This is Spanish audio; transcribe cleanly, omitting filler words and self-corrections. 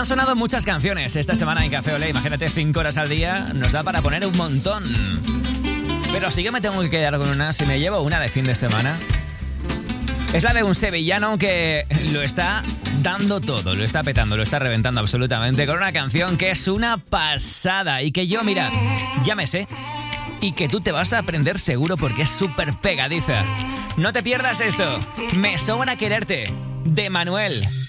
Han sonado muchas canciones esta semana en Café Olé. Imagínate, 5 horas al día nos da para poner un montón. Pero sí que me tengo que quedar con una. Si me llevo una de fin de semana, es la de un sevillano que lo está dando todo, lo está petando, lo está reventando absolutamente con una canción que es una pasada y que yo, mira, ya me sé y que tú te vas a aprender seguro porque es súper pegadiza. No te pierdas esto. Me sobra quererte, de Manuel.